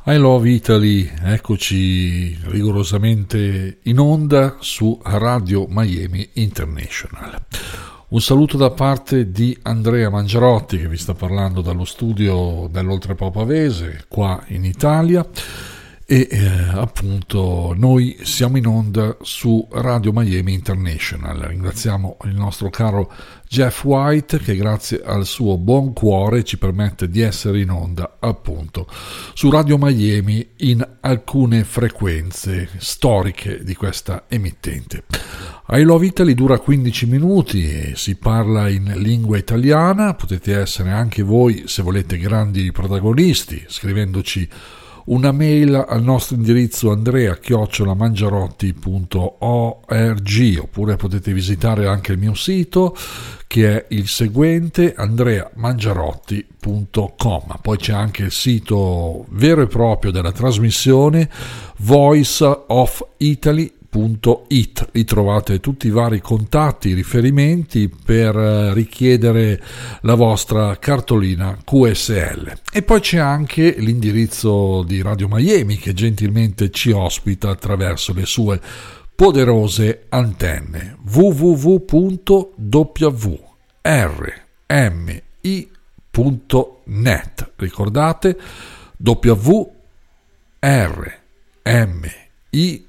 I Love Italy, eccoci rigorosamente in onda su Radio Miami International. Un saluto da parte di Andrea Mangiarotti che vi sta parlando dallo studio dell'Oltrepò Pavese qua in Italia e appunto noi siamo in onda su Radio Miami International. Ringraziamo il nostro caro Jeff White che grazie al suo buon cuore ci permette di essere in onda appunto su Radio Miami in alcune frequenze storiche di questa emittente. I Love Italy dura 15 minuti e si parla in lingua italiana. Potete essere anche voi, se volete, grandi protagonisti scrivendoci una mail al nostro indirizzo andrea@mangiarotti.org, oppure potete visitare anche il mio sito che è il seguente, andreamangiarotti.com. Poi c'è anche il sito vero e proprio della trasmissione, voiceofitaly.it. Lì trovate tutti i vari contatti, riferimenti per richiedere la vostra cartolina QSL. E poi c'è anche l'indirizzo di Radio Miami che gentilmente ci ospita attraverso le sue poderose antenne, www.wrmi.net. Ricordate, wrmi.net.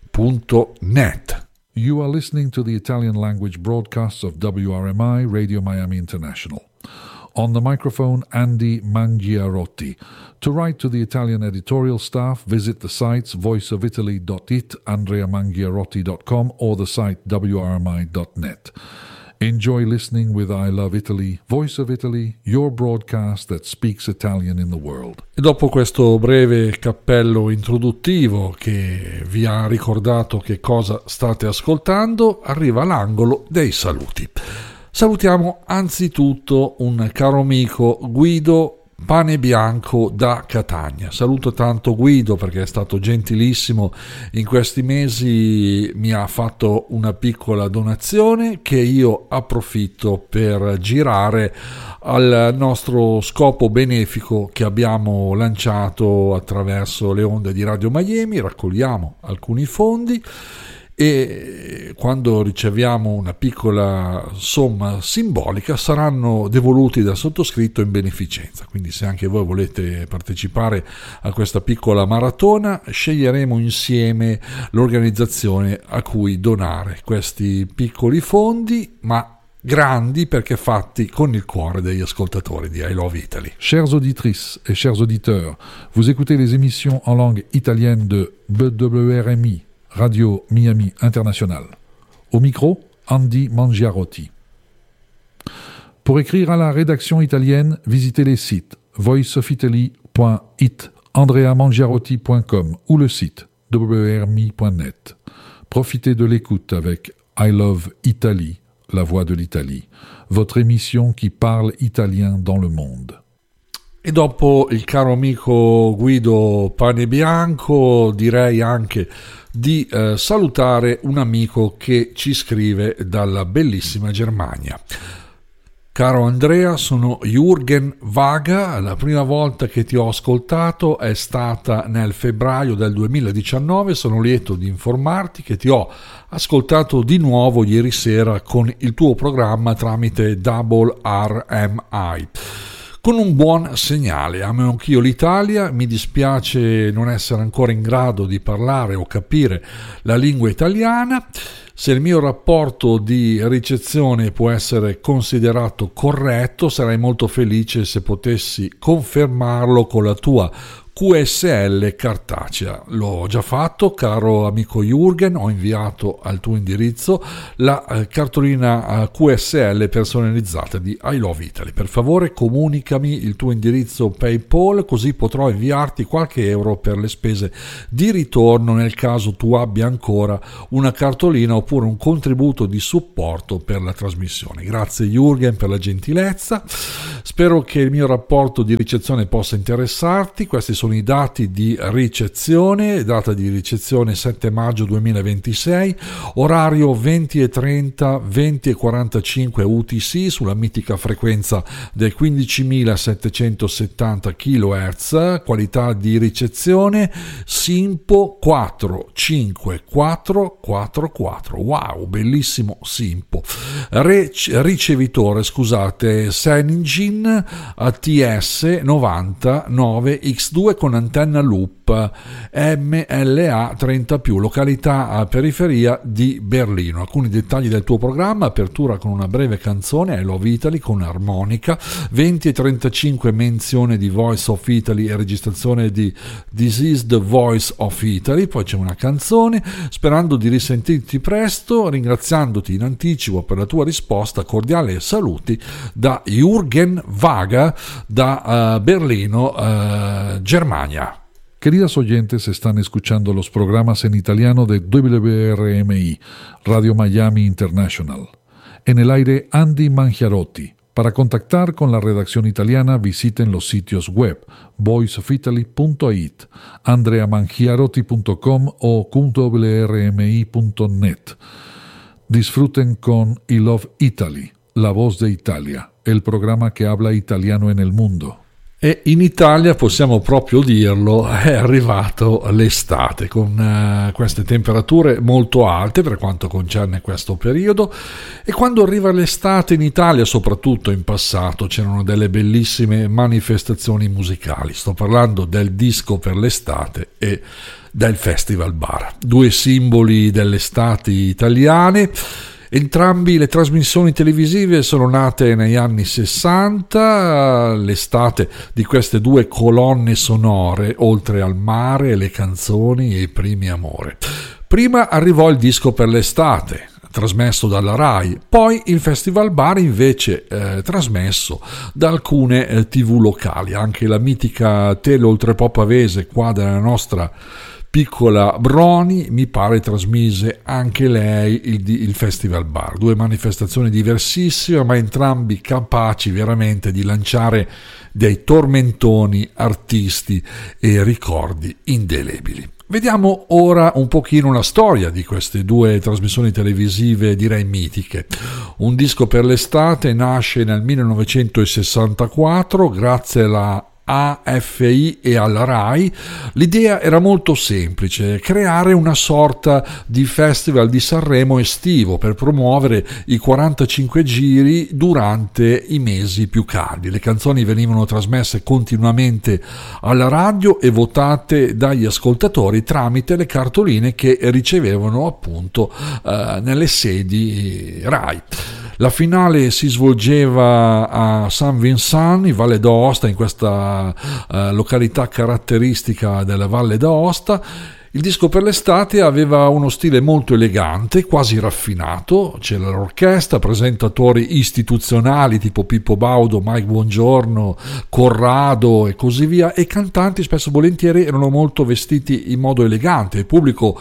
You are listening to the Italian language broadcasts of WRMI Radio Miami International. On the microphone, Andy Mangiarotti. To write to the Italian editorial staff, visit the sites voiceofitaly.it, andreamangiarotti.com, or the site wrmi.net. Enjoy listening with I Love Italy, Voice of Italy, your broadcast that speaks Italian in the world. E dopo questo breve cappello introduttivo che vi ha ricordato che cosa state ascoltando, arriva l'angolo dei saluti. Salutiamo anzitutto un caro amico, Guido Panebianco da Catania. Saluto tanto Guido perché è stato gentilissimo in questi mesi, mi ha fatto una piccola donazione che io approfitto per girare al nostro scopo benefico che abbiamo lanciato attraverso le onde di Radio Miami. Raccogliamo alcuni fondi e quando riceviamo una piccola somma simbolica saranno devoluti dal sottoscritto in beneficenza. Quindi se anche voi volete partecipare a questa piccola maratona, sceglieremo insieme l'organizzazione a cui donare questi piccoli fondi, ma grandi perché fatti con il cuore degli ascoltatori di I Love Italy. Chères auditrices et chers auditeurs, vous écoutez les émissions en langue italienne de WRMI Radio Miami International. Au micro, Andy Mangiarotti. Pour écrire à la rédaction italienne, visitez les sites voiceofitaly.it, andreamangiarotti.com ou le site wrmi.net. Profitez de l'écoute avec I Love Italy, la voix de l'Italie, votre émission qui parle italien dans le monde. E dopo il caro amico Guido Panebianco direi anche di salutare un amico che ci scrive dalla bellissima Germania. Caro Andrea, sono Jürgen Vaga, la prima volta che ti ho ascoltato è stata nel febbraio del 2019, sono lieto di informarti che ti ho ascoltato di nuovo ieri sera con il tuo programma tramite Double RMI. Con un buon segnale, amo anch'io l'Italia, mi dispiace non essere ancora in grado di parlare o capire la lingua italiana. Se il mio rapporto di ricezione può essere considerato corretto, sarei molto felice se potessi confermarlo con la tua QSL cartacea. L'ho già fatto, caro amico Jürgen, ho inviato al tuo indirizzo la cartolina QSL personalizzata di I Love Italy. Per favore comunicami il tuo indirizzo PayPal, così potrò inviarti qualche euro per le spese di ritorno nel caso tu abbia ancora una cartolina oppure un contributo di supporto per la trasmissione. Grazie Jürgen per la gentilezza, spero che il mio rapporto di ricezione possa interessarti. Questi sono i dati di ricezione, data di ricezione 7 maggio 2026, orario 20:30, 20:45 UTC sulla mitica frequenza del 15.770 kHz, qualità di ricezione Simpo 45444. Wow, bellissimo Simpo. Ricevitore, scusate, Seningin ATS 99X2 con antenna loop MLA 30+, località a periferia di Berlino. Alcuni dettagli del tuo programma: apertura con una breve canzone I Love Italy con armonica, 20:35 menzione di Voice of Italy e registrazione di This is the Voice of Italy, poi c'è una canzone. Sperando di risentirti presto, ringraziandoti in anticipo per la tua risposta, cordiale saluti da Jürgen Wager da Berlino, Germania. Queridas oyentes, están escuchando los programas en italiano de WRMI, Radio Miami International. En el aire, Andy Mangiarotti. Para contactar con la redacción italiana, visiten los sitios web voiceofitaly.it, andreamangiarotti.com o wrmi.net. Disfruten con I Love Italy, la voz de Italia, el programa que habla italiano en el mundo. E in Italia, possiamo proprio dirlo, è arrivato l'estate con queste temperature molto alte per quanto concerne questo periodo, e quando arriva l'estate in Italia, soprattutto in passato, c'erano delle bellissime manifestazioni musicali. Sto parlando del disco per l'estate e del Festival Bar, due simboli delle estati italiane. Entrambi le trasmissioni televisive sono nate negli anni 60, l'estate di queste due colonne sonore, oltre al mare, le canzoni e i primi amore. Prima arrivò il disco per l'estate, trasmesso dalla RAI, poi il Festival Bar invece trasmesso da alcune TV locali. Anche la mitica Tele Oltrepò Pavese, qua della nostra piccola Broni, mi pare trasmise anche lei il Festival Bar. Due manifestazioni diversissime, ma entrambi capaci veramente di lanciare dei tormentoni artisti e ricordi indelebili. Vediamo ora un pochino la storia di queste due trasmissioni televisive, direi mitiche. Un disco per l'estate nasce nel 1964 grazie alla AFI e alla RAI. L'idea era molto semplice: creare una sorta di festival di Sanremo estivo per promuovere i 45 giri durante i mesi più caldi. Le canzoni venivano trasmesse continuamente alla radio e votate dagli ascoltatori tramite le cartoline che ricevevano appunto nelle sedi RAI. La finale si svolgeva a San Vincent, in Valle d'Aosta, in questa località caratteristica della Valle d'Aosta. Il disco per l'estate aveva uno stile molto elegante, quasi raffinato. C'era l'orchestra, presentatori istituzionali tipo Pippo Baudo, Mike Buongiorno, Corrado e così via, e cantanti spesso volentieri erano molto vestiti in modo elegante. Il pubblico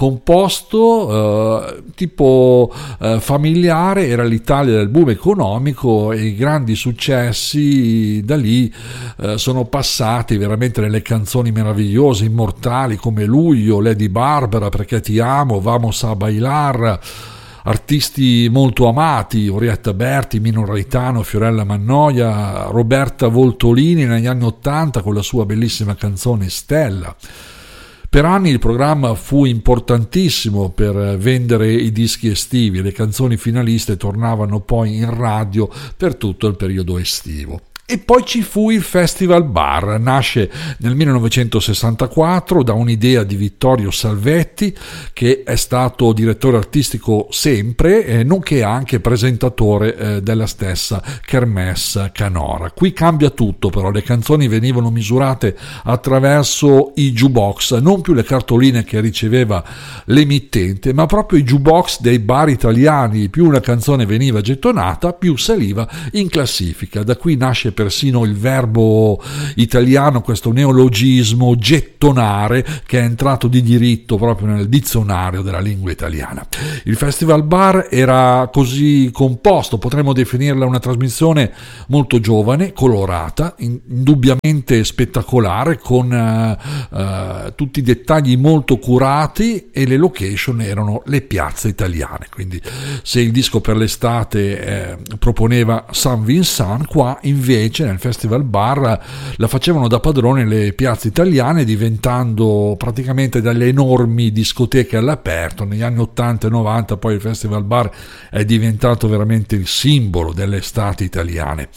composto, tipo familiare, era l'Italia del boom economico, e i grandi successi da lì sono passati veramente nelle canzoni meravigliose, immortali, come Luglio, Lady Barbara, Perché ti amo, Vamos a bailar. Artisti molto amati: Orietta Berti, Mino Raitano, Fiorella Mannoia, Roberta Voltolini negli anni '80 con la sua bellissima canzone Stella. Per anni il programma fu importantissimo per vendere i dischi estivi. Le canzoni finaliste tornavano poi in radio per tutto il periodo estivo. E poi ci fu il Festival Bar. Nasce nel 1964 da un'idea di Vittorio Salvetti, che è stato direttore artistico sempre, nonché anche presentatore della stessa Kermesse Canora. Qui cambia tutto però: le canzoni venivano misurate attraverso i jukebox, non più le cartoline che riceveva l'emittente, ma proprio i jukebox dei bar italiani. Più una canzone veniva gettonata, più saliva in classifica. Da qui nasce persino il verbo italiano, questo neologismo gettonare, che è entrato di diritto proprio nel dizionario della lingua italiana. Il Festival Bar era così composto, potremmo definirla una trasmissione molto giovane, colorata, indubbiamente spettacolare, con tutti i dettagli molto curati, e le location erano le piazze italiane. Quindi se il disco per l'estate proponeva Saint Vincent, qua invece nel Festival Bar la facevano da padrone le piazze italiane, diventando praticamente delle enormi discoteche all'aperto. Negli anni 80 e 90 poi il Festival Bar è diventato veramente il simbolo delle estati italiane.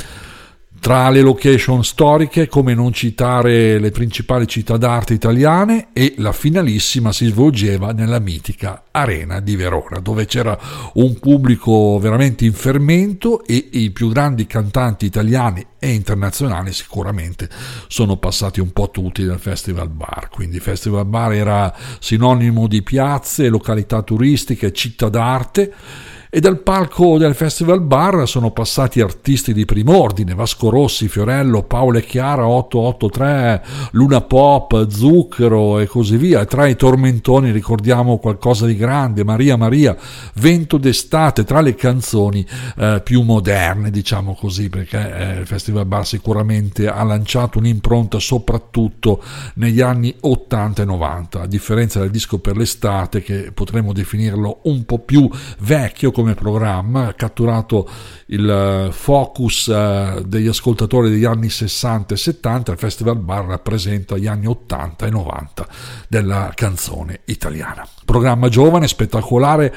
Tra le location storiche, come non citare le principali città d'arte italiane, e la finalissima si svolgeva nella mitica Arena di Verona, dove c'era un pubblico veramente in fermento, e i più grandi cantanti italiani e internazionali sicuramente sono passati un po' tutti dal Festival Bar. Quindi il Festival Bar era sinonimo di piazze, località turistiche, città d'arte. E dal palco del Festival Bar sono passati artisti di primo ordine: Vasco Rossi, Fiorello, Paola e Chiara, 883, Luna Pop, Zucchero e così via. E tra i tormentoni ricordiamo qualcosa di grande: Maria Maria, Vento d'estate, tra le canzoni più moderne, diciamo così, perché il Festival Bar sicuramente ha lanciato un'impronta soprattutto negli anni 80 e 90, a differenza del disco per l'estate, che potremmo definirlo un po' più vecchio come programma. Ha catturato il focus degli ascoltatori degli anni 60 e 70. Il Festival Bar rappresenta gli anni 80 e 90 della canzone italiana. Programma giovane, spettacolare,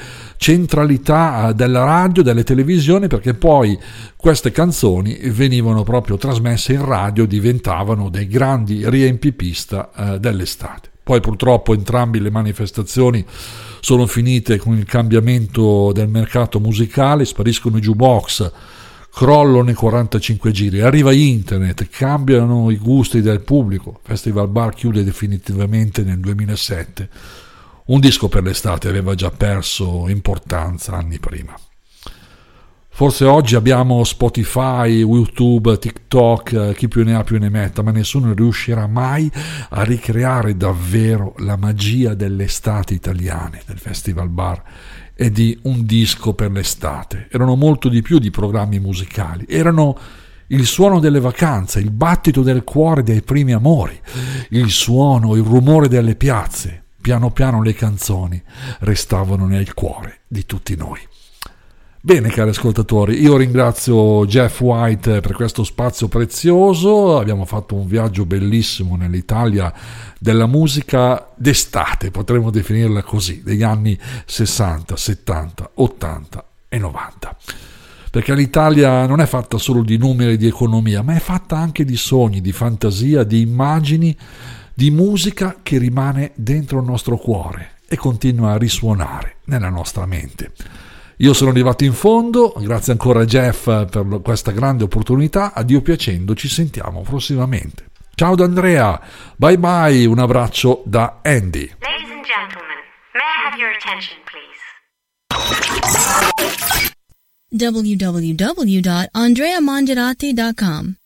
centralità della radio, delle televisioni, perché poi queste canzoni venivano proprio trasmesse in radio, diventavano dei grandi riempipista dell'estate. Poi purtroppo entrambe le manifestazioni sono finite con il cambiamento del mercato musicale, spariscono i jukebox, crollano i 45 giri, arriva internet, cambiano i gusti del pubblico. Festival Bar chiude definitivamente nel 2007. Un disco per l'estate aveva già perso importanza anni prima. Forse oggi abbiamo Spotify, YouTube, TikTok, chi più ne ha più ne metta, ma nessuno riuscirà mai a ricreare davvero la magia delle estati italiane, del Festival Bar e di un disco per l'estate. Erano molto di più di programmi musicali, erano il suono delle vacanze, il battito del cuore dei primi amori, il suono, il rumore delle piazze. Piano piano le canzoni restavano nel cuore di tutti noi. Bene, cari ascoltatori, io ringrazio Jeff White per questo spazio prezioso. Abbiamo fatto un viaggio bellissimo nell'Italia della musica d'estate, potremmo definirla così, degli anni 60, 70, 80 e 90. Perché l'Italia non è fatta solo di numeri, di economia, ma è fatta anche di sogni, di fantasia, di immagini, di musica che rimane dentro il nostro cuore e continua a risuonare nella nostra mente. Io sono arrivato in fondo, grazie ancora a Jeff per questa grande opportunità. A Dio piacendo ci sentiamo prossimamente. Ciao da Andrea, bye bye, un abbraccio da Andy. Ladies and gentlemen, may I have your attention please? www.andreamangiarati.com